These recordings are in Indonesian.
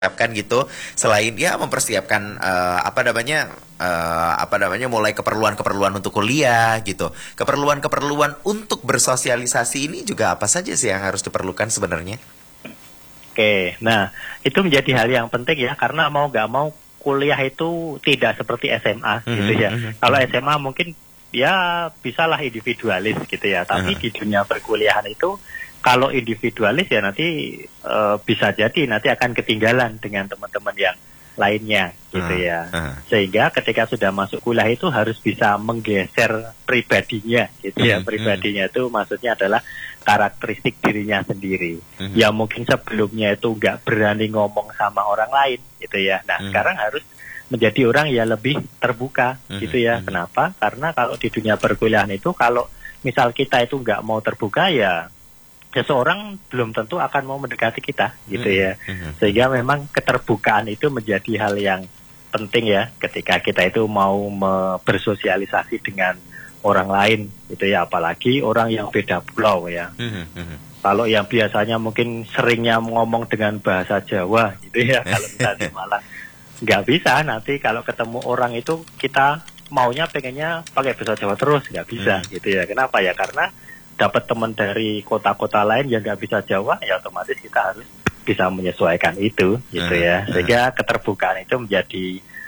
mempersiapkan gitu selain ya mempersiapkan apa namanya mulai keperluan-keperluan untuk kuliah gitu. Keperluan-keperluan untuk bersosialisasi ini juga apa saja sih yang harus diperlukan sebenarnya? Oke, nah itu menjadi hal yang penting ya, karena mau nggak mau kuliah itu tidak seperti SMA gitu ya. Kalau SMA mungkin ya bisalah individualis gitu ya, tapi di dunia perkuliahan itu kalau individualis ya nanti bisa jadi nanti akan ketinggalan dengan teman-teman yang lainnya gitu ya. Sehingga ketika sudah masuk kuliah itu harus bisa menggeser pribadinya gitu ya. Pribadinya itu maksudnya adalah karakteristik dirinya sendiri. Yang mungkin sebelumnya itu nggak berani ngomong sama orang lain gitu ya. Nah sekarang harus menjadi orang yang lebih terbuka gitu ya. Kenapa? Karena kalau di dunia perkuliahan itu kalau misal kita itu nggak mau terbuka ya seseorang belum tentu akan mau mendekati kita gitu ya. Sehingga memang keterbukaan itu menjadi hal yang penting ya ketika kita itu mau bersosialisasi dengan orang lain gitu ya, apalagi orang yang beda pulau ya. Kalau yang biasanya mungkin seringnya ngomong dengan bahasa Jawa gitu ya, kalau misalnya malah nggak bisa nanti kalau ketemu orang itu kita maunya pengennya pakai bahasa Jawa terus, nggak bisa gitu ya. Kenapa ya? Karena dapat teman dari kota-kota lain yang nggak bisa Jawa, ya otomatis kita harus bisa menyesuaikan itu, gitu ya. Sehingga keterbukaan itu menjadi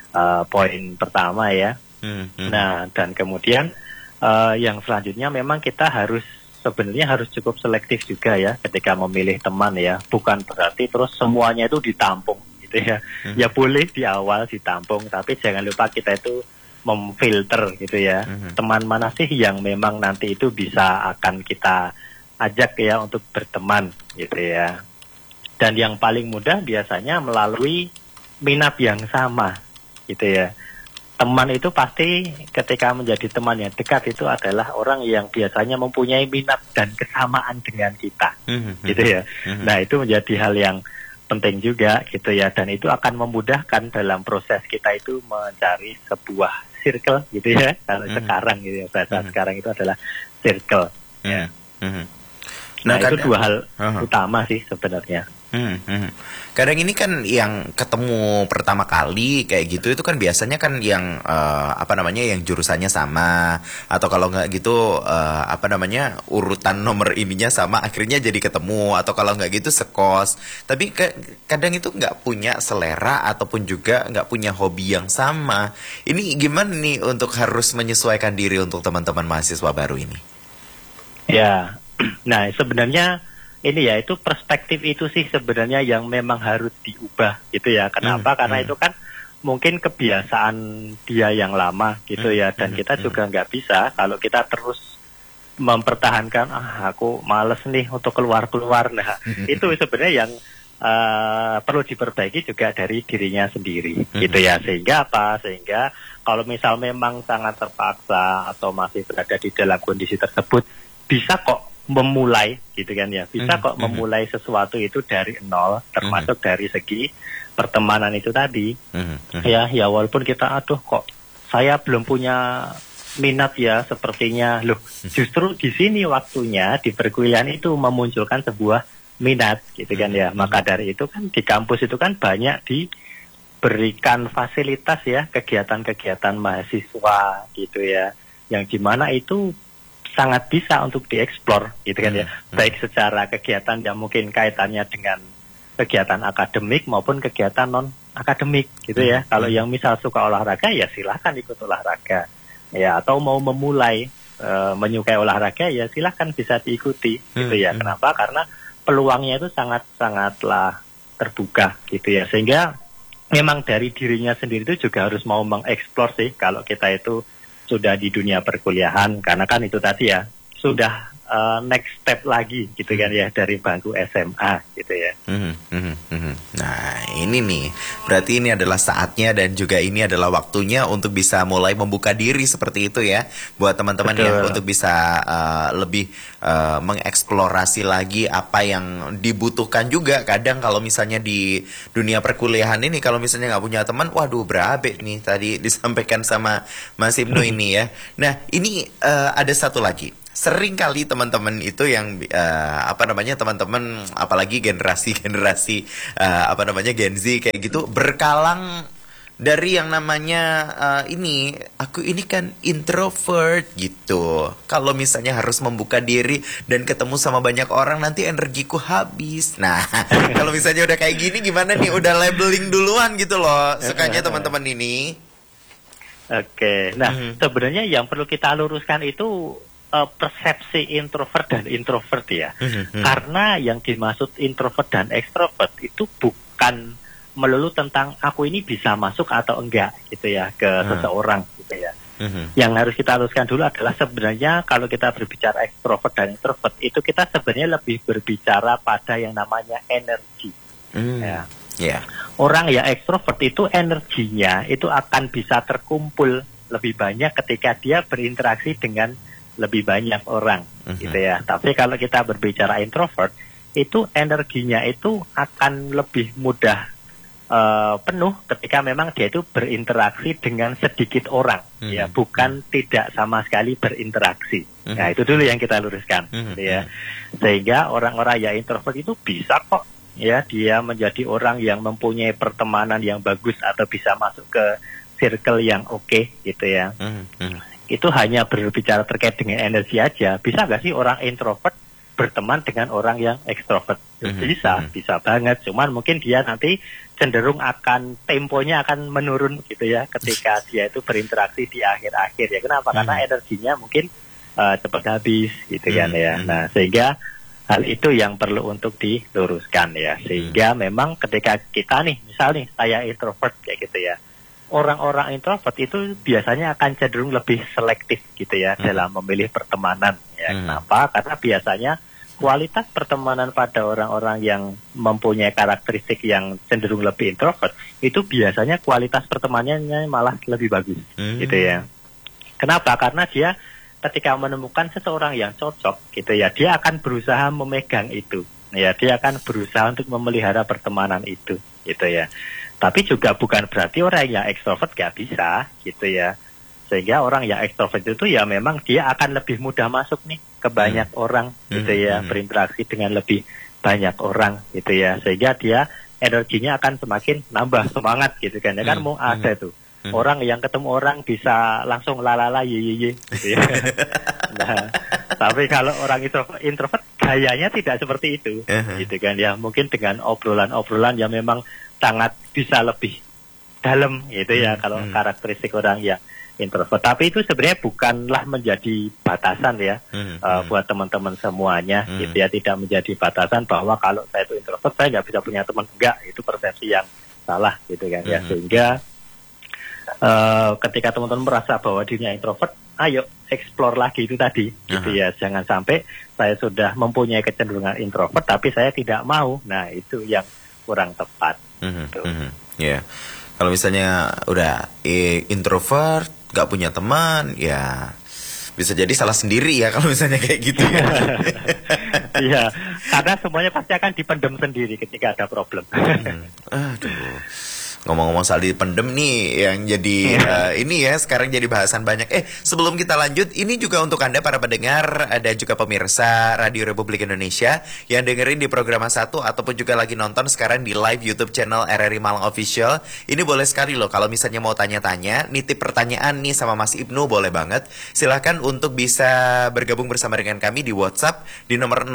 poin pertama ya. Nah, dan kemudian yang selanjutnya memang kita sebenarnya harus cukup selektif juga ya ketika memilih teman ya. Bukan berarti terus semuanya itu ditampung, gitu ya. Ya boleh di awal ditampung, tapi jangan lupa kita itu memfilter gitu ya, teman mana sih yang memang nanti itu bisa akan kita ajak ya untuk berteman gitu ya. Dan yang paling mudah biasanya melalui minat yang sama gitu ya. Teman itu pasti ketika menjadi teman yang dekat itu adalah orang yang biasanya mempunyai minat dan kesamaan dengan kita gitu ya. Nah itu menjadi hal yang penting juga gitu ya, dan itu akan memudahkan dalam proses kita itu mencari sebuah circle gitu ya. Kalau sekarang gitu ya, bahasa sekarang itu adalah circle ya. Nah itu dua hal utama sih sebenarnya. Kadang ini kan yang ketemu pertama kali kayak gitu itu kan biasanya kan yang apa namanya yang jurusannya sama, atau kalau nggak gitu apa namanya urutan nomor ininya sama, akhirnya jadi ketemu, atau kalau nggak gitu sekos. Tapi kadang itu nggak punya selera ataupun juga nggak punya hobi yang sama. Ini gimana nih untuk harus menyesuaikan diri untuk teman-teman mahasiswa baru ini? Ya, nah sebenarnya ini ya, itu perspektif itu sih sebenarnya yang memang harus diubah gitu ya. Kenapa? Karena itu kan mungkin kebiasaan dia yang lama gitu ya. Dan kita juga nggak bisa kalau kita terus mempertahankan, aku males nih untuk keluar-keluar. Nah itu sebenarnya yang perlu diperbaiki juga dari dirinya sendiri gitu ya. Sehingga apa? Sehingga kalau misal memang sangat terpaksa atau masih berada di dalam kondisi tersebut, bisa kok memulai gitu kan ya, bisa kok memulai sesuatu itu dari nol, termasuk dari segi pertemanan itu tadi. Ya walaupun kita kok saya belum punya minat ya sepertinya, loh justru di sini waktunya di perkuliahan itu memunculkan sebuah minat gitu kan ya. Maka dari itu kan di kampus itu kan banyak diberikan fasilitas ya, kegiatan-kegiatan mahasiswa gitu ya, yang dimana itu sangat bisa untuk dieksplor gitu kan ya, baik secara kegiatan yang mungkin kaitannya dengan kegiatan akademik maupun kegiatan non akademik gitu ya. Kalau yang misal suka olahraga ya silahkan ikut olahraga ya, atau mau memulai menyukai olahraga ya silahkan bisa diikuti gitu ya. Kenapa? Karena peluangnya itu sangatlah terbuka gitu ya, sehingga memang dari dirinya sendiri itu juga harus mau mengeksplor sih kalau kita itu sudah di dunia perkuliahan. Karena kan itu tadi ya, sudah next step lagi gitu kan ya, dari bangku SMA gitu ya. Nah ini nih, berarti ini adalah saatnya dan juga ini adalah waktunya untuk bisa mulai membuka diri seperti itu ya, buat teman-teman ya, untuk bisa lebih mengeksplorasi lagi apa yang dibutuhkan juga. Kadang kalau misalnya di dunia perkuliahan ini, kalau misalnya nggak punya teman, waduh berabe nih tadi disampaikan sama Mas Ibnu ini ya. Nah ini ada satu lagi. sering kali teman-teman itu yang apa namanya, teman-teman apalagi generasi apa namanya Gen Z kayak gitu berkalang dari yang namanya ini, aku ini kan introvert gitu. Kalau misalnya harus membuka diri dan ketemu sama banyak orang, nanti energiku habis. Nah, kalau misalnya udah kayak gini gimana nih? Udah labeling duluan gitu loh, sukanya teman-teman ini. Oke, nah sebenarnya yang perlu kita luruskan itu persepsi introvert dan introvert ya. Karena yang dimaksud introvert dan ekstrovert itu bukan melulu tentang aku ini bisa masuk atau enggak gitu ya ke seseorang gitu ya. Yang harus kita luruskan dulu adalah sebenarnya kalau kita berbicara ekstrovert dan introvert itu kita sebenarnya lebih berbicara pada yang namanya energi. Ya. Yeah. Orang yang ekstrovert itu energinya itu akan bisa terkumpul lebih banyak ketika dia berinteraksi dengan lebih banyak orang gitu ya. Tapi kalau kita berbicara introvert itu energinya itu akan lebih mudah penuh ketika memang dia itu berinteraksi dengan sedikit orang, ya bukan tidak sama sekali berinteraksi. Nah itu dulu yang kita luruskan, ya. Sehingga orang-orang yang introvert itu bisa kok, ya dia menjadi orang yang mempunyai pertemanan yang bagus atau bisa masuk ke circle yang oke, gitu ya. Itu hanya berbicara terkait dengan energi aja. Bisa nggak sih orang introvert berteman dengan orang yang ekstrovert? Bisa banget. Cuman mungkin dia nanti cenderung akan temponya akan menurun gitu ya ketika dia itu berinteraksi di akhir-akhir ya. Kenapa? Karena energinya mungkin cepat habis gitu kan ya. Nah sehingga hal itu yang perlu untuk diluruskan ya. Sehingga memang ketika kita nih, misal nih saya introvert kayak gitu ya, orang-orang introvert itu biasanya akan cenderung lebih selektif gitu ya dalam memilih pertemanan ya. Kenapa? Karena biasanya kualitas pertemanan pada orang-orang yang mempunyai karakteristik yang cenderung lebih introvert itu biasanya kualitas pertemanannya malah lebih bagus gitu ya. Kenapa? Karena dia ketika menemukan seseorang yang cocok gitu ya, dia akan berusaha memegang itu ya, dia akan berusaha untuk memelihara pertemanan itu gitu ya. Tapi juga bukan berarti orang yang ekstrovert gak bisa gitu ya. Sehingga orang yang ekstrovert itu ya memang dia akan lebih mudah masuk nih ke banyak orang gitu ya, berinteraksi dengan lebih banyak orang gitu ya. Sehingga dia energinya akan semakin nambah semangat gitu kan. Ya kan mau ada tuh orang yang ketemu orang bisa langsung lalala ye gitu ya. Nah, tapi kalau orang introvert gayanya tidak seperti itu gitu kan ya. Mungkin dengan obrolan-obrolan yang memang sangat bisa lebih dalam gitu ya kalau karakteristik orang yang introvert. Tapi itu sebenarnya bukanlah menjadi batasan ya buat teman-teman semuanya gitu ya, tidak menjadi batasan bahwa kalau saya itu introvert saya nggak bisa punya teman. Enggak, itu persepsi yang salah gitu kan ya. Sehingga ketika teman-teman merasa bahwa dirinya introvert, ayo explore lagi itu tadi gitu ya. Jangan sampai saya sudah mempunyai kecenderungan introvert tapi saya tidak mau. Nah itu yang kurang tepat. Ya, kalau misalnya udah introvert, gak punya teman, ya bisa jadi salah sendiri ya kalau misalnya kayak gitu ya. Iya, karena semuanya pasti akan dipendam sendiri ketika ada problem. Aduh. Ngomong-ngomong soal dipendem nih yang jadi ini ya sekarang jadi bahasan banyak. Sebelum kita lanjut, ini juga untuk Anda para pendengar dan juga pemirsa Radio Republik Indonesia yang dengerin di program 1 ataupun juga lagi nonton sekarang di live YouTube channel RRI Malang Official. Ini boleh sekali loh kalau misalnya mau tanya-tanya, nitip pertanyaan nih sama Mas Ibnu, boleh banget. Silahkan untuk bisa bergabung bersama dengan kami di WhatsApp di nomor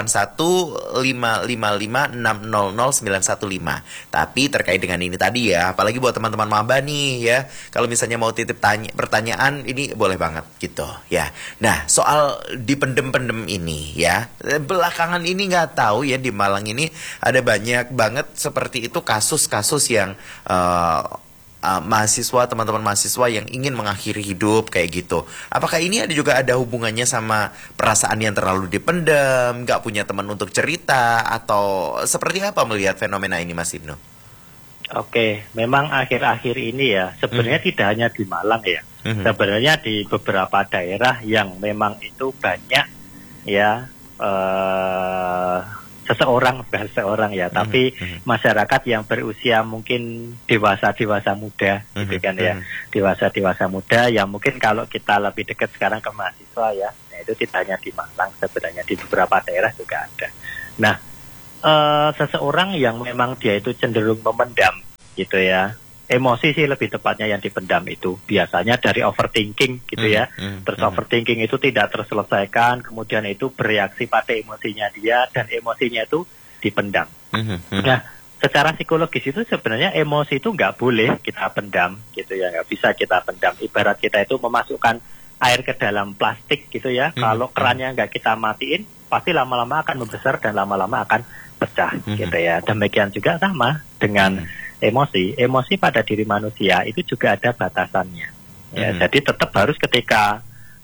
081555600915. Tapi terkait dengan ini tadi ya, apalagi buat teman-teman maba nih ya, kalau misalnya mau titip pertanyaan ini boleh banget gitu ya. Nah soal dipendem-pendem ini ya, belakangan ini nggak tahu ya di Malang ini ada banyak banget seperti itu kasus-kasus yang mahasiswa, teman-teman mahasiswa yang ingin mengakhiri hidup kayak gitu. Apakah ini ada hubungannya sama perasaan yang terlalu dipendam, nggak punya teman untuk cerita, atau seperti apa melihat fenomena ini Mas Ibnu? Oke, memang akhir-akhir ini ya sebenarnya tidak hanya di Malang ya, sebenarnya di beberapa daerah yang memang itu banyak ya seseorang ya, tapi masyarakat yang berusia mungkin dewasa muda, gitu kan ya, dewasa muda yang mungkin kalau kita lebih dekat sekarang ke mahasiswa ya, nah itu tidak hanya di Malang, sebenarnya di beberapa daerah juga ada. Nah, seseorang yang memang dia itu cenderung memendam, gitu ya. Emosi sih lebih tepatnya yang dipendam itu biasanya dari overthinking gitu ya. Terus overthinking itu tidak terselesaikan, kemudian itu bereaksi pada emosinya dia dan emosinya itu dipendam. Nah, secara psikologis itu sebenarnya emosi itu nggak boleh kita pendam gitu ya, nggak bisa kita pendam. Ibarat kita itu memasukkan air ke dalam plastik gitu ya. Kalau kerannya nggak kita matiin, pasti lama-lama akan membesar dan lama-lama akan pecah gitu ya. Demikian juga sama dengan emosi pada diri manusia itu juga ada batasannya. Ya, jadi tetap harus ketika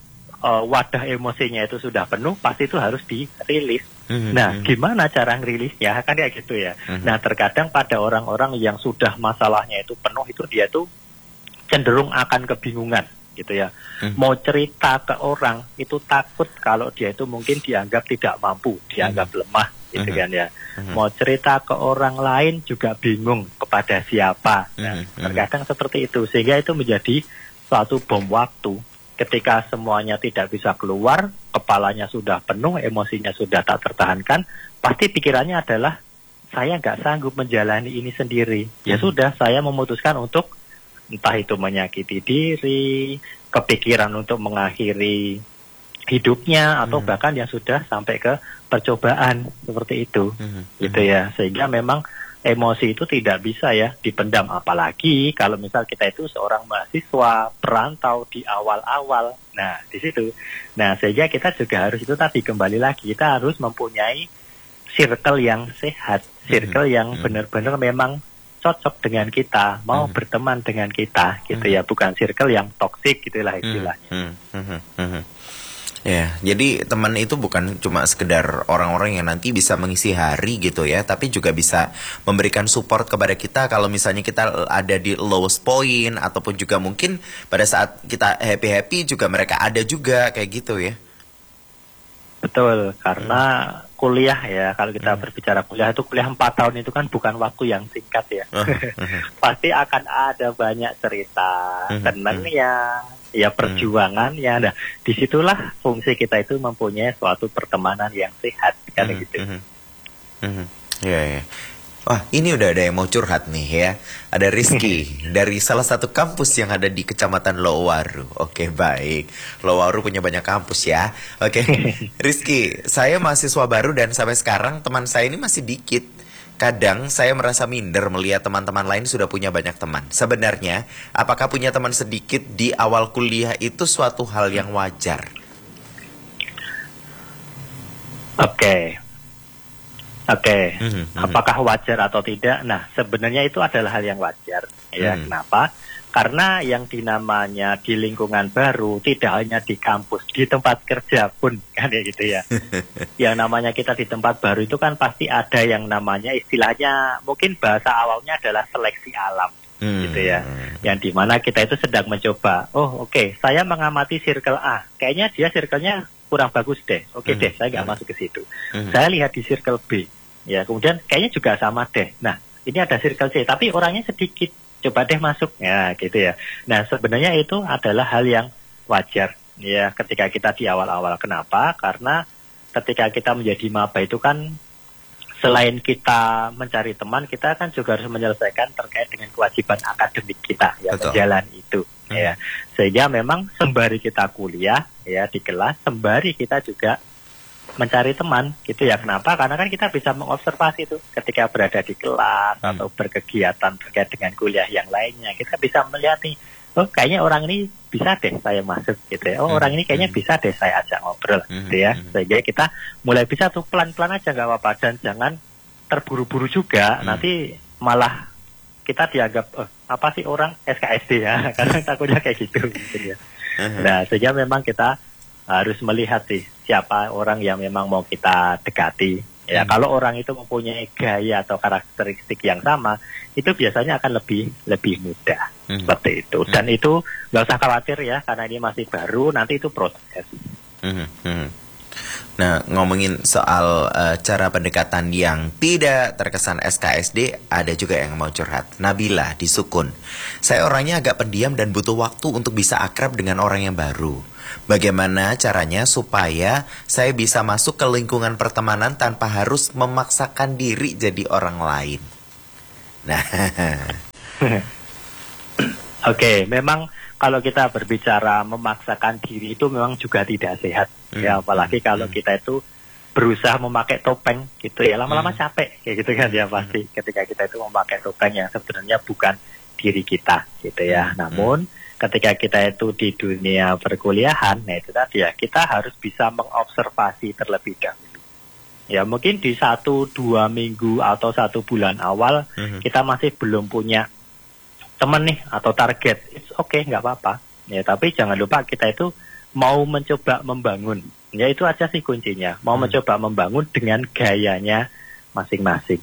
wadah emosinya itu sudah penuh, pasti itu harus dirilis. Nah, gimana cara ngerilisnya? Kan kayak gitu ya. Nah, terkadang pada orang-orang yang sudah masalahnya itu penuh, itu dia tuh cenderung akan kebingungan gitu ya. Mau cerita ke orang itu takut kalau dia itu mungkin dianggap tidak mampu, dianggap lemah gitu kan ya. Mau cerita ke orang lain juga bingung kepada siapa. Nah, terkadang seperti itu, sehingga itu menjadi suatu bom waktu. Ketika semuanya tidak bisa keluar, kepalanya sudah penuh, emosinya sudah tak tertahankan, pasti pikirannya adalah saya nggak sanggup menjalani ini sendiri. Ya sudah, saya memutuskan untuk entah itu menyakiti diri, kepikiran untuk mengakhiri hidupnya, atau bahkan yang sudah sampai ke percobaan seperti itu, gitu ya. Sehingga memang emosi itu tidak bisa ya dipendam, apalagi kalau misal kita itu seorang mahasiswa perantau di awal-awal. Nah, di situ. Nah, sehingga kita juga harus itu tadi kembali lagi, kita harus mempunyai circle yang sehat, circle yang benar-benar memang cocok dengan kita, mau berteman dengan kita, gitu ya, bukan circle yang toksik gitulah istilahnya. Ya, jadi teman itu bukan cuma sekedar orang-orang yang nanti bisa mengisi hari gitu ya, tapi juga bisa memberikan support kepada kita kalau misalnya kita ada di lowest point, ataupun juga mungkin pada saat kita happy-happy juga mereka ada juga kayak gitu ya. Betul, karena kuliah ya, kalau kita berbicara kuliah itu, kuliah 4 tahun itu kan bukan waktu yang singkat ya. Pasti akan ada banyak cerita, senangnya, ya perjuangannya. Nah, disitulah fungsi kita itu mempunyai suatu pertemanan yang sehat, kan gitu. Ya. Wah, ini udah ada yang mau curhat nih ya. Ada Rizky dari salah satu kampus yang ada di Kecamatan Lowaru. Oke, baik. Lowaru punya banyak kampus ya. Oke. Rizky, saya mahasiswa baru dan sampai sekarang teman saya ini masih dikit. Kadang saya merasa minder melihat teman-teman lain sudah punya banyak teman. Sebenarnya, apakah punya teman sedikit di awal kuliah itu suatu hal yang wajar? Oke, apakah wajar atau tidak? Nah, sebenarnya itu adalah hal yang wajar. Ya, kenapa? Karena yang dinamanya di lingkungan baru tidak hanya di kampus, di tempat kerja pun kan ya gitu ya. Yang namanya kita di tempat baru itu kan pasti ada yang namanya istilahnya, mungkin bahasa awalnya adalah seleksi alam. Gitu ya. Yang dimana kita itu sedang mencoba. Oh, oke, saya mengamati circle A. Kayaknya dia circle-nya kurang bagus deh. Oke deh, saya nggak masuk ke situ. Saya lihat di circle B. Ya, kemudian kayaknya juga sama deh. Nah, ini ada circle C, tapi orangnya sedikit. Coba deh masuk. Ya, gitu ya. Nah, sebenarnya itu adalah hal yang wajar. Ya, ketika kita di awal-awal. Kenapa? Karena ketika kita menjadi maba itu kan, selain kita mencari teman, kita kan juga harus menyelesaikan terkait dengan kewajiban akademik kita. Ya, menjalani itu. Ya, sehingga memang sembari kita kuliah ya di kelas, sembari kita juga mencari teman gitu ya. Kenapa? Karena kan kita bisa mengobservasi itu ketika berada di kelas atau berkegiatan terkait dengan kuliah yang lainnya. Kita bisa melihat nih, oh kayaknya orang ini bisa deh saya masuk gitu ya. Oh orang ini kayaknya bisa deh saya ajak ngobrol gitu ya. Sehingga kita mulai bisa tuh pelan-pelan aja, nggak apa-apa, dan jangan terburu-buru juga. Nanti malah kita dianggap apa sih orang SKSD ya, karena takutnya kayak gitu ya. Nah, sehingga memang kita harus melihat sih siapa orang yang memang mau kita dekati. Ya, kalau orang itu mempunyai gaya atau karakteristik yang sama, itu biasanya akan lebih mudah seperti itu. Dan itu nggak usah khawatir ya, karena ini masih baru, nanti itu proses. Nah, ngomongin soal cara pendekatan yang tidak terkesan SKSD, ada juga yang mau curhat. Nabila di Sukun. Saya orangnya agak pendiam dan butuh waktu untuk bisa akrab dengan orang yang baru. Bagaimana caranya supaya saya bisa masuk ke lingkungan pertemanan tanpa harus memaksakan diri jadi orang lain? Nah, Oke, memang kalau kita berbicara memaksakan diri itu memang juga tidak sehat. Ya, apalagi kalau kita itu berusaha memakai topeng gitu ya, lama-lama capek kayak gitu kan ya pasti. Ketika kita itu memakai topeng yang sebenarnya bukan diri kita gitu ya. Namun ketika kita itu di dunia perkuliahan, nah itu tadi ya, kita harus bisa mengobservasi terlebih dahulu. Ya mungkin di 1-2 minggu atau 1 bulan awal kita masih belum punya teman nih atau target, it's okay, nggak apa-apa. Ya tapi jangan lupa kita itu mau mencoba membangun. Ya itu aja sih kuncinya. Mau mencoba membangun dengan gayanya masing-masing.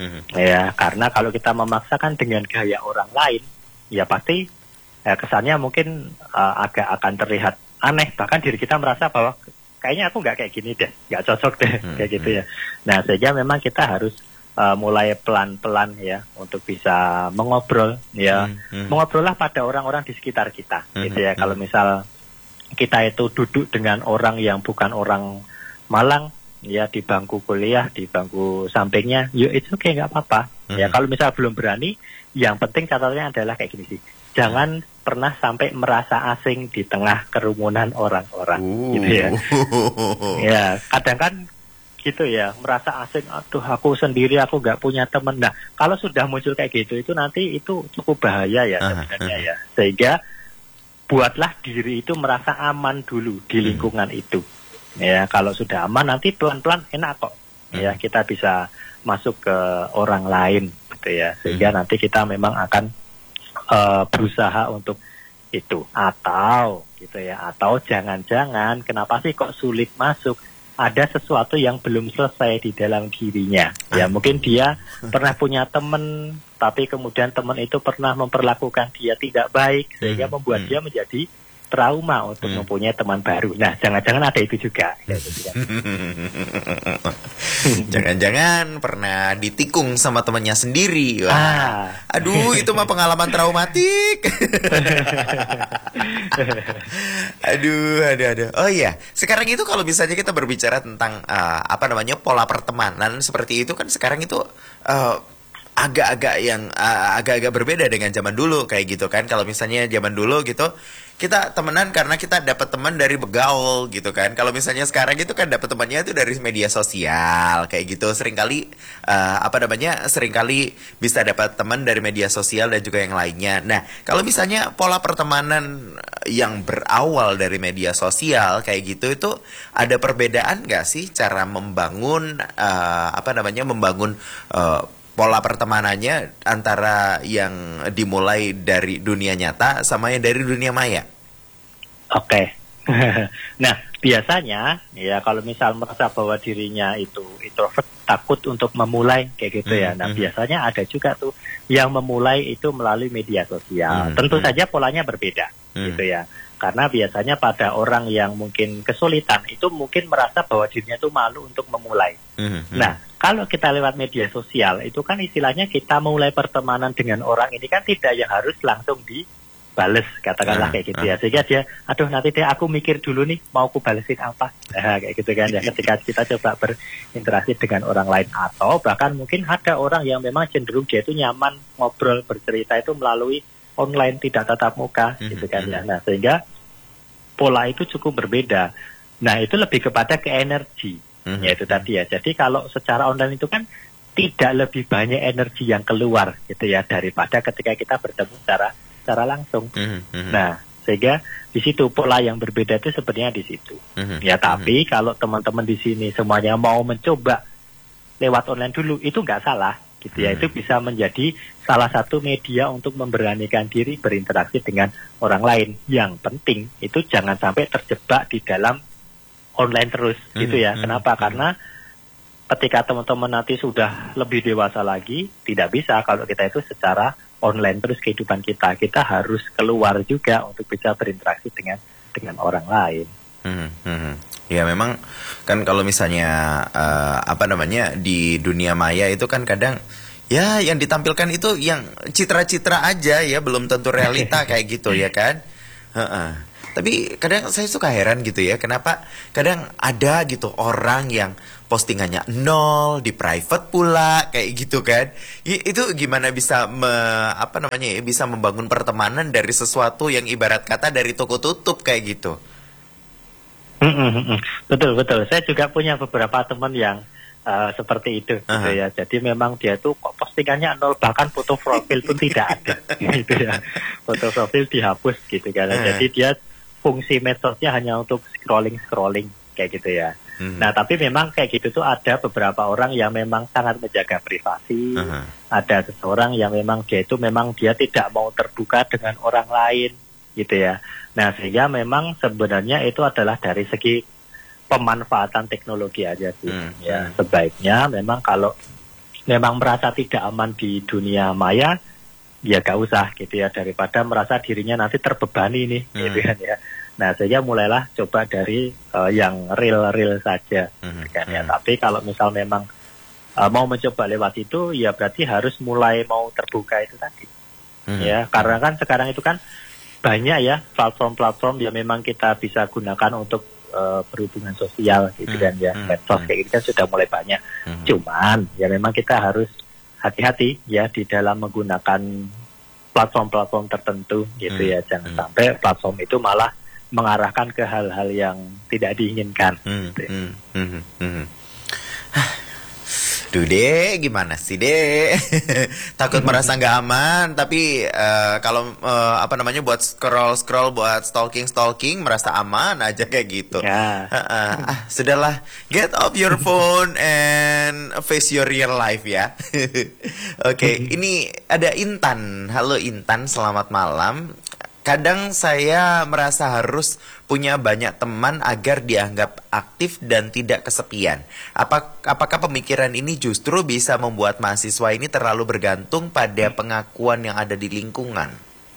Ya karena kalau kita memaksakan dengan gaya orang lain, ya pasti kesannya mungkin agak akan terlihat aneh. Bahkan diri kita merasa bahwa kayaknya aku nggak kayak gini deh, nggak cocok deh kayak gitu ya. Nah sehingga memang kita harus mulai pelan-pelan ya untuk bisa mengobrol ya, mengobrol lah pada orang-orang di sekitar kita gitu ya. Kalau misal kita itu duduk dengan orang yang bukan orang Malang ya, di bangku kuliah, di bangku sampingnya, yuk it's okay, nggak apa-apa ya. Kalau misal belum berani, yang penting catatannya adalah kayak gini sih, jangan pernah sampai merasa asing di tengah kerumunan orang-orang gitu ya. Ya kadang kan gitu ya, merasa asing, aduh aku sendiri, aku nggak punya teman. Nah kalau sudah muncul kayak gitu, itu nanti itu cukup bahaya ya sebenarnya ya. Sehingga buatlah diri itu merasa aman dulu di lingkungan itu. Ya kalau sudah aman, nanti pelan-pelan enak kok. Ya kita bisa masuk ke orang lain gitu ya. Sehingga nanti kita memang akan berusaha untuk itu. Atau gitu ya, atau jangan-jangan kenapa sih kok sulit masuk? Ada sesuatu yang belum selesai di dalam dirinya. Ya mungkin dia pernah punya teman, tapi kemudian teman itu pernah memperlakukan dia tidak baik, sehingga membuat dia menjadi trauma untuk mempunyai teman baru. Nah, jangan-jangan ada itu juga. Jangan-jangan pernah ditikung sama temannya sendiri. Wah. Aduh, itu mah pengalaman traumatik. Aduh. Oh iya, sekarang itu kalau misalnya kita berbicara tentang pola pertemanan seperti itu kan sekarang itu agak-agak berbeda dengan zaman dulu kayak gitu kan. Kalau misalnya zaman dulu gitu kita temenan karena kita dapat teman dari begaul gitu kan. Kalau misalnya sekarang itu kan dapat temannya itu dari media sosial kayak gitu. Seringkali seringkali bisa dapat teman dari media sosial dan juga yang lainnya. Nah, kalau misalnya pola pertemanan yang berawal dari media sosial kayak gitu, itu ada perbedaan nggak sih cara membangun membangun pola pertemanannya antara yang dimulai dari dunia nyata sama yang dari dunia maya? Oke. Nah, biasanya ya kalau misal merasa bahwa dirinya itu introvert, takut untuk memulai kayak gitu ya. Nah, biasanya ada juga tuh yang memulai itu melalui media sosial. Tentu saja polanya berbeda gitu ya. Karena biasanya pada orang yang mungkin kesulitan itu mungkin merasa bahwa dirinya itu malu untuk memulai. Nah, kalau kita lewat media sosial itu kan istilahnya kita mulai pertemanan dengan orang ini kan tidak yang harus langsung dibales, katakanlah kayak gitu ya. Sehingga dia, aduh nanti deh aku mikir dulu nih mau aku balesin apa. Nah, kayak gitu kan ya, ketika kita coba berinteraksi dengan orang lain. Atau bahkan mungkin ada orang yang memang cenderung dia itu nyaman ngobrol bercerita itu melalui online, tidak tatap muka gitu kan ya. Nah, sehingga pola itu cukup berbeda. Nah, itu lebih kepada ke energi. Ya itu tadi ya. Jadi kalau secara online itu kan tidak lebih banyak energi yang keluar gitu ya daripada ketika kita bertemu secara langsung. Nah, sehingga di situ pola yang berbeda itu sebenarnya di situ. Ya tapi kalau teman-teman di sini semuanya mau mencoba lewat online dulu, itu nggak salah gitu ya. Itu bisa menjadi salah satu media untuk memberanikan diri berinteraksi dengan orang lain. Yang penting itu jangan sampai terjebak di dalam online terus gitu ya. Kenapa? Karena ketika teman-teman nanti sudah lebih dewasa lagi, tidak bisa kalau kita itu secara online terus kehidupan kita. Kita harus keluar juga untuk bisa berinteraksi dengan orang lain. Ya memang kan kalau misalnya apa namanya di dunia maya itu kan kadang ya yang ditampilkan itu yang citra-citra aja ya, belum tentu realita kayak gitu ya kan. Heeh. Tapi kadang saya suka heran gitu ya, kenapa kadang ada gitu orang yang postingannya nol di private pula kayak gitu kan. Itu gimana bisa apa namanya ya, bisa membangun pertemanan dari sesuatu yang ibarat kata dari toko tutup kayak gitu. Betul betul. Saya juga punya beberapa teman yang seperti itu, gitu ya. Jadi memang dia tuh kok postingannya nol, bahkan foto profil pun tidak ada, gitu ya. Foto profil dihapus, gitu kan. Jadi dia fungsi medsosnya hanya untuk scrolling kayak gitu ya. Nah tapi memang kayak gitu tuh ada beberapa orang yang memang sangat menjaga privasi. Ada seseorang yang memang dia tidak mau terbuka dengan orang lain, gitu ya. Nah sehingga memang sebenarnya itu adalah dari segi pemanfaatan teknologi aja sih. Ya sebaiknya memang kalau memang merasa tidak aman di dunia maya, ya gak usah gitu ya, daripada merasa dirinya nanti terbebani nih, gitu kan ya. Nah sehingga mulailah coba dari yang real saja, kan ya. Tapi kalau misal memang mau mencoba lewat itu, ya berarti harus mulai mau terbuka itu tadi. Ya karena kan sekarang itu kan banyak ya platform-platform yang memang kita bisa gunakan untuk berhubungan sosial gitu kan ya. Medsos kayak gitu kan sudah mulai banyak. Cuman ya memang kita harus hati-hati ya di dalam menggunakan platform-platform tertentu gitu ya. Jangan sampai platform itu malah mengarahkan ke hal-hal yang tidak diinginkan. Gitu ya. Duh deh, gimana sih deh? Takut merasa nggak aman, tapi kalau apa namanya buat scroll, buat stalking, merasa aman aja kayak gitu. Ya. Sudahlah, get off your phone and face your real life ya. Oke, ini ada Intan. Halo Intan, selamat malam. Kadang saya merasa harus punya banyak teman agar dianggap aktif dan tidak kesepian. Apakah pemikiran ini justru bisa membuat mahasiswa ini terlalu bergantung pada pengakuan yang ada di lingkungan?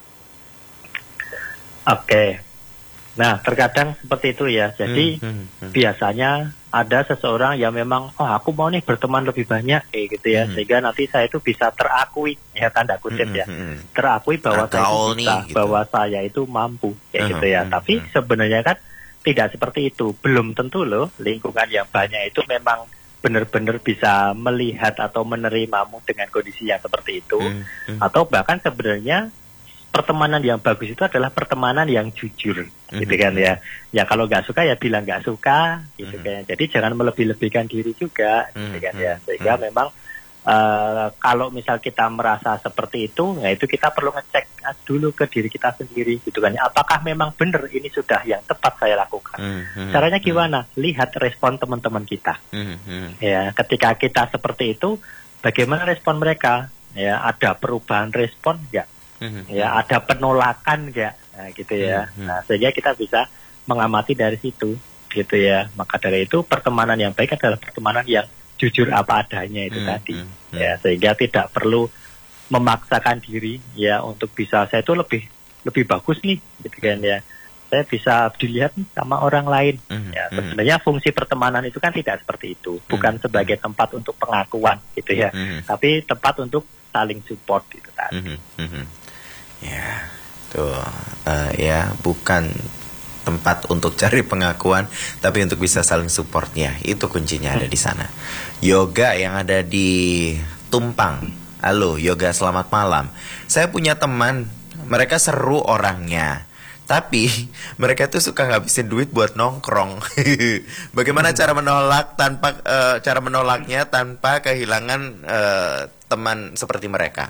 Oke. Nah, terkadang seperti itu ya. Jadi biasanya ada seseorang yang memang, aku mau nih berteman lebih banyak, kayak gitu ya. Sehingga nanti saya itu bisa terakui, ya tanda kutip ya. Terakui bahwa saya itu bisa, gitu. Bahwa saya itu mampu, kayak gitu ya. Tapi sebenarnya kan tidak seperti itu. Belum tentu loh lingkungan yang banyak itu memang benar-benar bisa melihat atau menerimamu dengan kondisi yang seperti itu. Atau bahkan sebenarnya pertemanan yang bagus itu adalah pertemanan yang jujur, gitu kan ya. Ya kalau nggak suka ya bilang nggak suka, gitu kan. Jadi jangan melebih-lebihkan diri juga, gitu kan ya. Sehingga memang kalau misal kita merasa seperti itu, ya itu kita perlu ngecek dulu ke diri kita sendiri, gitu kan. Apakah memang benar ini sudah yang tepat saya lakukan? Caranya gimana? Lihat respon teman-teman kita. Ya, ketika kita seperti itu, bagaimana respon mereka? Ya, ada perubahan respon nggak? Ya, ada penolakan enggak, nah, gitu ya. Nah, sehingga kita bisa mengamati dari situ, gitu ya. Maka dari itu pertemanan yang baik adalah pertemanan yang jujur apa adanya itu tadi. Ya, sehingga tidak perlu memaksakan diri ya untuk bisa saya itu lebih bagus nih, gitu kan ya. Saya bisa dilihat sama orang lain. Ya, sebenarnya fungsi pertemanan itu kan tidak seperti itu, bukan sebagai tempat untuk pengakuan, gitu ya. Tapi tempat untuk saling support itu tadi. Ya, tuh, ya bukan tempat untuk cari pengakuan, tapi untuk bisa saling supportnya. Itu kuncinya ada di sana. Yoga yang ada di Tumpang. Halo, Yoga, selamat malam. Saya punya teman, mereka seru orangnya. Tapi mereka tuh suka ngabisin duit buat nongkrong. Bagaimana cara menolaknya tanpa kehilangan teman seperti mereka?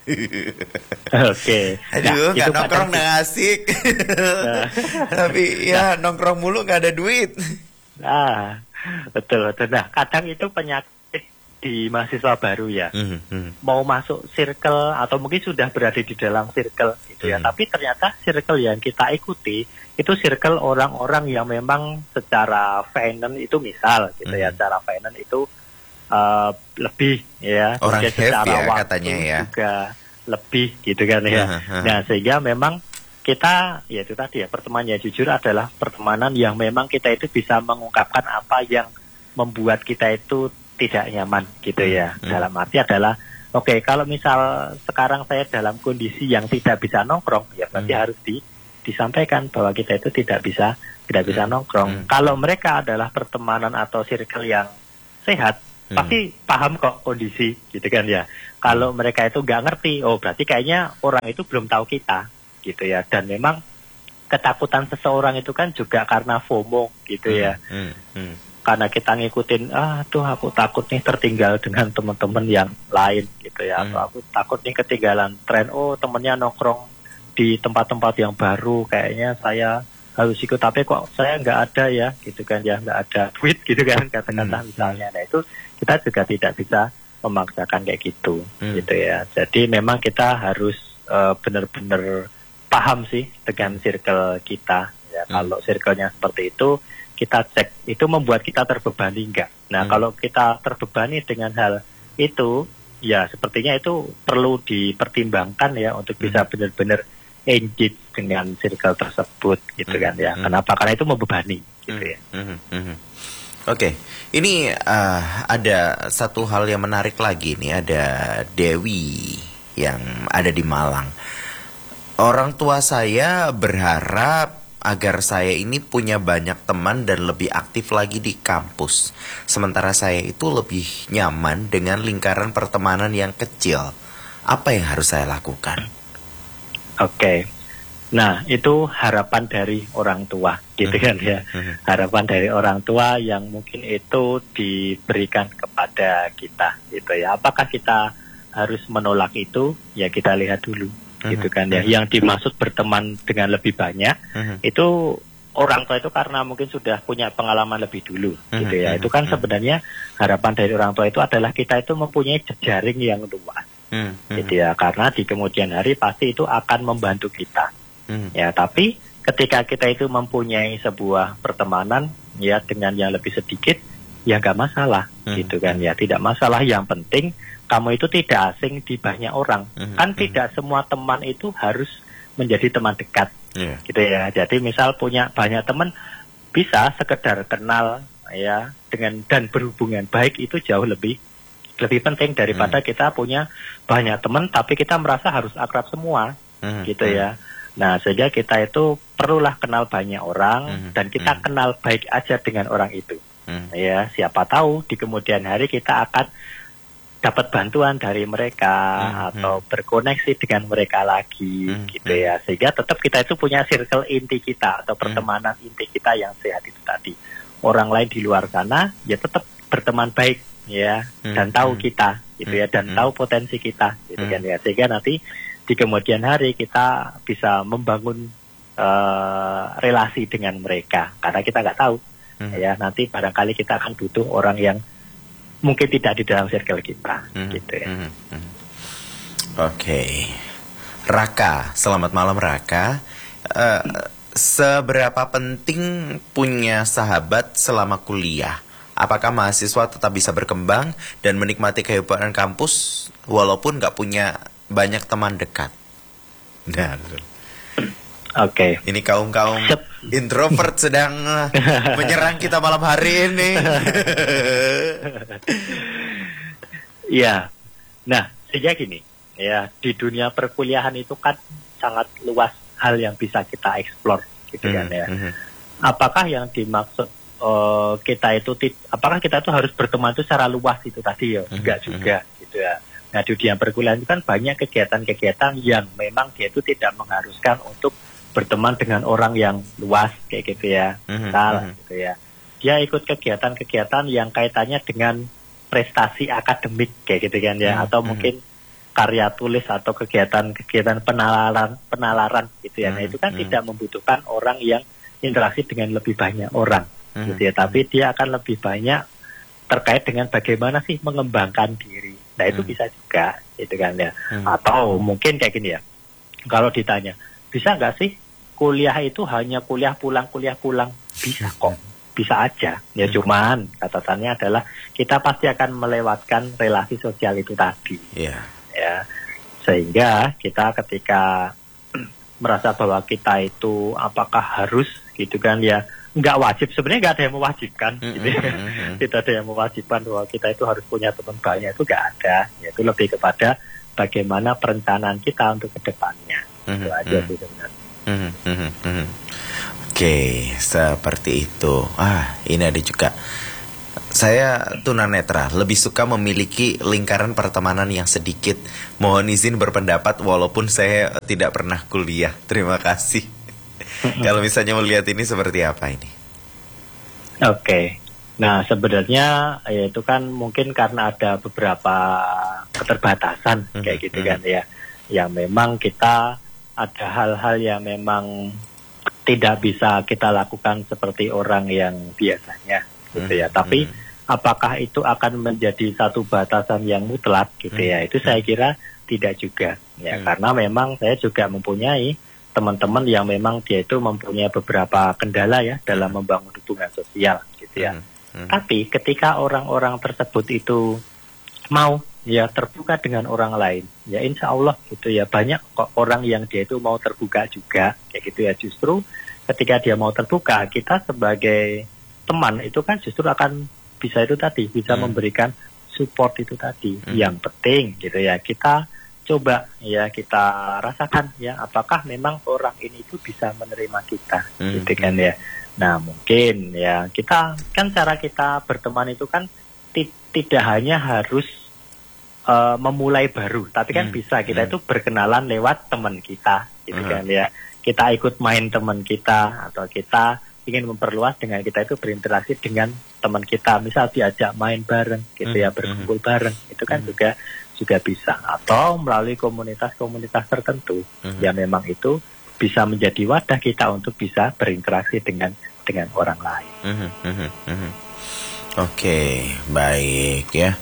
Oke. Aduh, nggak nongkrong nggak asik. Tapi ya nongkrong mulu nggak ada duit. Betul. Nah, kadang itu penyakit di mahasiswa baru ya. Mau masuk circle atau mungkin sudah berada di dalam circle gitu ya. Tapi ternyata circle yang kita ikuti itu circle orang-orang yang memang secara finance itu misal gitu ya. Secara finance itu lebih ya, orang have ya katanya ya, juga lebih gitu kan ya. Nah sehingga memang kita ya itu tadi ya, pertemanan yang jujur adalah pertemanan yang memang kita itu bisa mengungkapkan apa yang membuat kita itu tidak nyaman gitu ya. Dalam arti adalah oke, kalau misal sekarang saya dalam kondisi yang tidak bisa nongkrong, ya berarti harus disampaikan bahwa kita itu tidak bisa nongkrong. Kalau mereka adalah pertemanan atau circle yang sehat, pasti paham kok kondisi gitu kan ya. Kalau mereka itu nggak ngerti, oh berarti kayaknya orang itu belum tahu kita gitu ya. Dan memang ketakutan seseorang itu kan juga karena FOMO gitu ya. Karena kita ngikutin, tuh aku takut nih tertinggal dengan teman-teman yang lain gitu ya. Atau aku takut nih ketinggalan tren, oh temennya nongkrong di tempat-tempat yang baru, kayaknya saya harus ikut, tapi kok saya nggak ada ya gitu kan ya, nggak ada duit gitu kan kata-kata misalnya. Nah itu kita juga tidak bisa memaksakan kayak gitu gitu ya. Jadi memang kita harus benar-benar paham sih dengan circle kita ya. Kalau circle-nya seperti itu, kita cek itu membuat kita terbebani enggak. Nah kalau kita terbebani dengan hal itu, ya sepertinya itu perlu dipertimbangkan ya untuk bisa benar-benar engage dengan circle tersebut gitu kan ya. Kenapa? Karena itu membebani gitu ya. Oke, ini ada satu hal yang menarik lagi nih. Ada Dewi yang ada di Malang. Orang tua saya berharap agar saya ini punya banyak teman dan lebih aktif lagi di kampus. Sementara saya itu lebih nyaman dengan lingkaran pertemanan yang kecil. Apa yang harus saya lakukan? Oke. Nah, itu harapan dari orang tua, gitu kan ya. Harapan dari orang tua yang mungkin itu diberikan kepada kita, gitu ya. Apakah kita harus menolak itu? Ya kita lihat dulu, gitu kan ya. Yang dimaksud berteman dengan lebih banyak, itu orang tua itu karena mungkin sudah punya pengalaman lebih dulu, gitu ya. Itu kan sebenarnya harapan dari orang tua itu adalah kita itu mempunyai jejaring yang luas, gitu ya. Karena di kemudian hari pasti itu akan membantu kita. Ya, tapi ketika kita itu mempunyai sebuah pertemanan ya dengan yang lebih sedikit, ya nggak masalah, gitu kan ya, tidak masalah. Yang penting kamu itu tidak asing di banyak orang. Kan tidak semua teman itu harus menjadi teman dekat, gitu ya. Jadi misal punya banyak teman, bisa sekedar kenal ya dengan dan berhubungan baik itu jauh lebih penting daripada kita punya banyak teman tapi kita merasa harus akrab semua, gitu ya. Nah, sehingga kita itu perlulah kenal banyak orang dan kita kenal baik aja dengan orang itu. Ya, siapa tahu di kemudian hari kita akan dapat bantuan dari mereka atau berkoneksi dengan mereka lagi, gitu ya. Sehingga tetap kita itu punya circle inti kita atau pertemanan inti kita yang sehat itu tadi. Orang lain di luar sana ya tetap berteman baik ya dan tahu kita, gitu ya, dan tahu potensi kita, gitu kan ya. Sehingga nanti di kemudian hari kita bisa membangun relasi dengan mereka karena kita nggak tahu ya nanti barangkali kita akan butuh orang yang mungkin tidak di dalam circle kita, gitu ya. Oke. Raka, selamat malam Raka. Seberapa penting punya sahabat selama kuliah? Apakah mahasiswa tetap bisa berkembang dan menikmati kehidupan kampus walaupun nggak punya banyak teman dekat? Nah, Oke. Ini kaum-kaum introvert sedang menyerang kita malam hari ini. Iya. Nah, sehingga gini, ya di dunia perkuliahan itu kan sangat luas hal yang bisa kita eksplor, gitu kan ya. Apakah yang dimaksud kita itu, apakah kita itu harus berteman itu secara luas itu tadi ya? Enggak juga, gitu ya. Nah, di dunia perkuliahan itu kan banyak kegiatan-kegiatan yang memang dia itu tidak mengharuskan untuk berteman dengan orang yang luas kayak gitu ya. Misal gitu ya. Dia ikut kegiatan-kegiatan yang kaitannya dengan prestasi akademik kayak gitu kan ya, atau mungkin karya tulis atau kegiatan-kegiatan penalaran gitu ya. Nah, itu kan tidak membutuhkan orang yang interaksi dengan lebih banyak orang gitu ya, tapi dia akan lebih banyak terkait dengan bagaimana sih mengembangkan diri. Nah, itu bisa juga, gitu kan ya. Atau mungkin kayak gini ya, kalau ditanya, bisa nggak sih kuliah itu hanya kuliah pulang? Bisa kok, bisa aja. Ya cuman catatannya adalah kita pasti akan melewatkan relasi sosial itu tadi. Ya, sehingga kita ketika merasa bahwa kita itu apakah harus gitu kan ya, nggak wajib, sebenarnya nggak ada yang mewajibkan gitu ya. Tidak ada yang mewajibkan bahwa kita itu harus punya teman banyak, itu nggak ada ya, itu lebih kepada bagaimana perencanaan kita untuk kedepannya. Itu aja sih sebenarnya. Oke, seperti itu. Ini ada juga. Saya tunanetra, lebih suka memiliki lingkaran pertemanan yang sedikit. Mohon izin berpendapat walaupun saya tidak pernah kuliah. Terima kasih. Kalau misalnya melihat ini seperti apa ini? Oke. Nah, sebenarnya ya itu kan mungkin karena ada beberapa keterbatasan kayak gitu kan ya. Yang memang kita ada hal-hal yang memang tidak bisa kita lakukan seperti orang yang biasanya gitu ya. Tapi apakah itu akan menjadi satu batasan yang mutlak gitu ya? Itu saya kira tidak juga ya, karena memang saya juga mempunyai teman-teman yang memang dia itu mempunyai beberapa kendala ya dalam membangun hubungan sosial gitu ya. Tapi ketika orang-orang tersebut itu mau ya terbuka dengan orang lain, ya insya Allah gitu ya, banyak kok orang yang dia itu mau terbuka juga kayak gitu ya. Justru ketika dia mau terbuka, kita sebagai teman itu kan justru akan bisa itu tadi, bisa memberikan support itu tadi. Yang penting gitu ya, kita coba ya, kita rasakan ya, apakah memang orang ini itu bisa menerima kita gitu kan ya. Nah mungkin ya, kita kan cara kita berteman itu kan tidak hanya harus memulai baru, tapi kan bisa kita itu berkenalan lewat teman kita gitu kan ya. Kita ikut main teman kita, atau kita ingin memperluas dengan kita itu berinteraksi dengan teman kita, misal diajak main bareng gitu ya, berkumpul bareng, itu kan juga bisa, atau melalui komunitas-komunitas tertentu yang memang itu bisa menjadi wadah kita untuk bisa berinteraksi dengan orang lain. Oke, baik ya.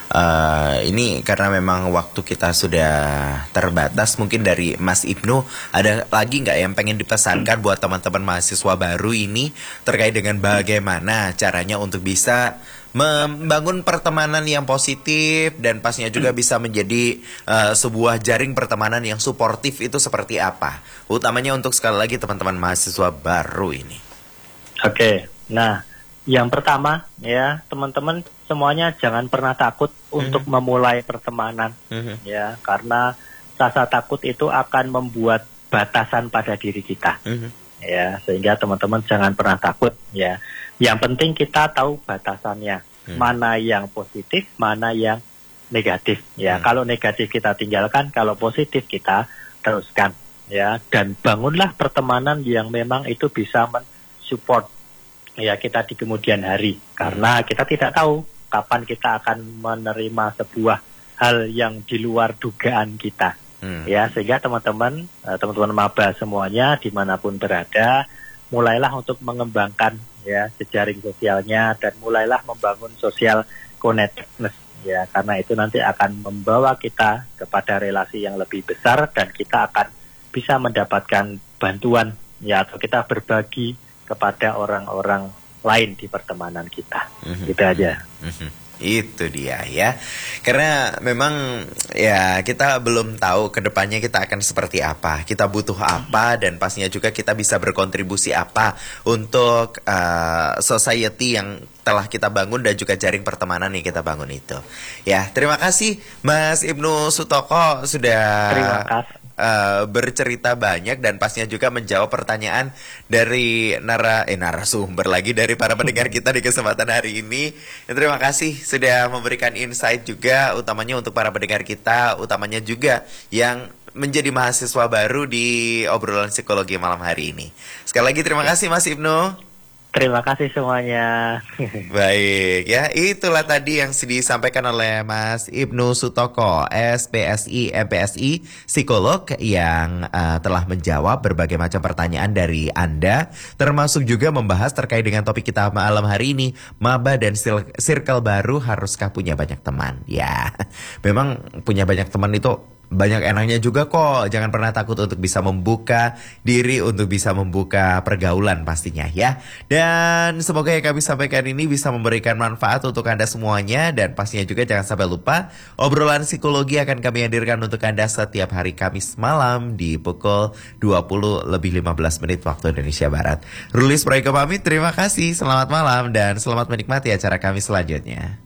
Ini karena memang waktu kita sudah terbatas, mungkin dari Mas Ibnu ada lagi nggak yang pengen dipesankan buat teman-teman mahasiswa baru ini terkait dengan bagaimana caranya untuk bisa membangun pertemanan yang positif dan pastinya juga bisa menjadi sebuah jaring pertemanan yang suportif, itu seperti apa? Utamanya untuk sekali lagi teman-teman mahasiswa baru ini. Oke, nah yang pertama ya, teman-teman semuanya jangan pernah takut untuk memulai pertemanan ya, karena rasa takut itu akan membuat batasan pada diri kita ya, sehingga teman-teman jangan pernah takut ya. Yang penting kita tahu batasannya, mana yang positif, mana yang negatif ya. Kalau negatif kita tinggalkan, kalau positif kita teruskan ya, dan bangunlah pertemanan yang memang itu bisa mensupport ya kita di kemudian hari, karena kita tidak tahu kapan kita akan menerima sebuah hal yang di luar dugaan kita ya, sehingga teman-teman maba semuanya dimanapun berada, mulailah untuk mengembangkan ya jejaring sosialnya, dan mulailah membangun social connectedness ya, karena itu nanti akan membawa kita kepada relasi yang lebih besar, dan kita akan bisa mendapatkan bantuan ya, atau kita berbagi kepada orang-orang lain di pertemanan kita. Gitu aja. Itu dia ya. Karena memang ya kita belum tahu kedepannya kita akan seperti apa, kita butuh apa, dan pastinya juga kita bisa berkontribusi apa untuk society yang telah kita bangun dan juga jaring pertemanan yang kita bangun itu. Ya, terima kasih Mas Ibnu Sutoko sudah bercerita banyak dan pastinya juga menjawab pertanyaan dari narasumber lagi dari para pendengar kita di kesempatan hari ini. Dan terima kasih sudah memberikan insight juga, utamanya untuk para pendengar kita, utamanya juga yang menjadi mahasiswa baru di obrolan psikologi malam hari ini. Sekali lagi terima kasih Mas Ibnu. Terima kasih semuanya. Baik ya, itulah tadi yang disampaikan oleh Mas Ibnu Sutoko, SPSI, MPSI, psikolog yang telah menjawab berbagai macam pertanyaan dari Anda, termasuk juga membahas terkait dengan topik kita malam hari ini, maba dan circle baru, haruskah punya banyak teman? Ya, memang punya banyak teman itu Banyak enaknya juga kok. Jangan pernah takut untuk bisa membuka diri, untuk bisa membuka pergaulan pastinya ya. Dan semoga yang kami sampaikan ini bisa memberikan manfaat untuk Anda semuanya. Dan pastinya juga jangan sampai lupa, obrolan psikologi akan kami hadirkan untuk Anda setiap hari Kamis malam di pukul 20:15 waktu Indonesia Barat. Rulis Proyek pamit, terima kasih, selamat malam dan selamat menikmati acara kami selanjutnya.